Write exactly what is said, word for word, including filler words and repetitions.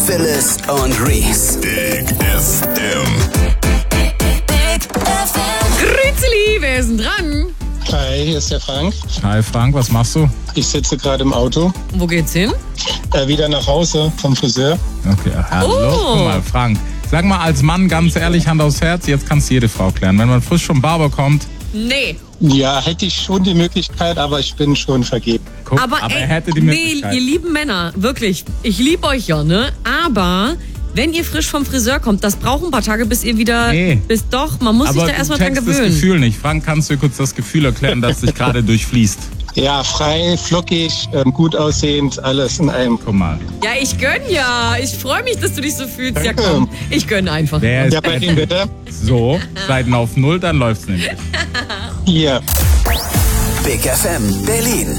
Phyllis und Reese. Big F M. Big F M. Grützeli, wer ist denn dran? Hi, hier ist der Frank. Hi Frank, was machst du? Ich sitze gerade im Auto. Wo geht's hin? Äh, wieder nach Hause vom Friseur. Okay, hallo. Oh. Guck mal, Frank. Sag mal als Mann ganz ehrlich, Hand aufs Herz, jetzt kannst du jede Frau klären. Wenn man frisch vom Barber kommt, Nee. Ja, hätte ich schon die Möglichkeit, aber ich bin schon vergeben. guck, Aber, aber ey, er hätte die nee, Möglichkeit. ihr lieben Männer, wirklich, ich liebe euch ja, ne? Aber wenn ihr frisch vom Friseur kommt, das braucht ein paar Tage, bis ihr wieder, Nee. bis doch, man muss aber sich da erstmal du dran checkst das gewöhnen. Gefühl nicht. Frank, kannst du kurz das Gefühl erklären, das dich gerade durchfließt? Ja, frei, flockig, ähm, gut aussehend, alles in einem. Guck mal. Ja, ich gönn ja. Ich freue mich, dass du dich so fühlst. Ja, Danke. komm, ich gönn einfach. Der ist Ja, bei Ihnen bitte. so, Seiten auf Null, dann läuft's nämlich. Hier. Big F M Berlin.